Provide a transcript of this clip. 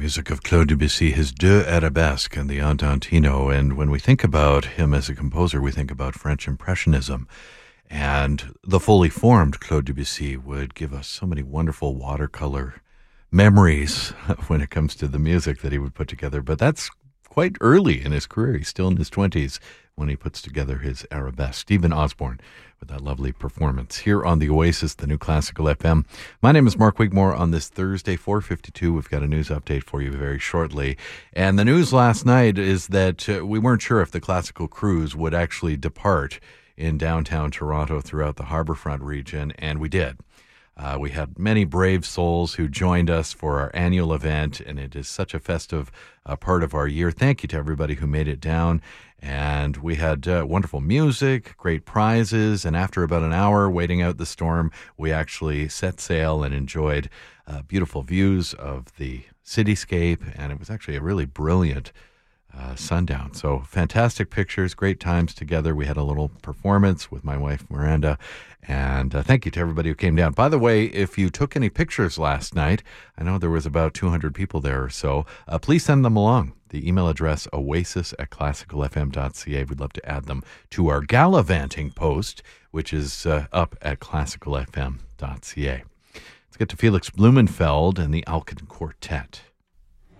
music of Claude Debussy, his Deux Arabesques and the Andantino. And when we think about him as a composer, we think about French Impressionism. And the fully formed Claude Debussy would give us so many wonderful watercolor memories when it comes to the music that he would put together. But that's quite early in his career. He's still in his 20s when he puts together his arabesque. Stephen Osborne with that lovely performance here on the Oasis, the new Classical FM. My name is Mark Wigmore. On this Thursday, 4:52, we've got a news update for you very shortly. And the news last night is that we weren't sure if the Classical Cruise would actually depart in downtown Toronto throughout the Harbourfront region, and we did. We had many brave souls who joined us for our annual event, and it is such a festive part of our year. Thank you to everybody who made it down. And we had wonderful music, great prizes, and after about an hour waiting out the storm, we actually set sail and enjoyed beautiful views of the cityscape, and it was actually a really brilliant sundown. So fantastic pictures, great times together. We had a little performance with my wife, Miranda, and thank you to everybody who came down. By the way, if you took any pictures last night, I know there was about 200 people there or so, please send them along. The email address, oasis@classicalfm.ca. We'd love to add them to our gallivanting post, which is up at classicalfm.ca. Let's get to Felix Blumenfeld and the Alkan Quartet.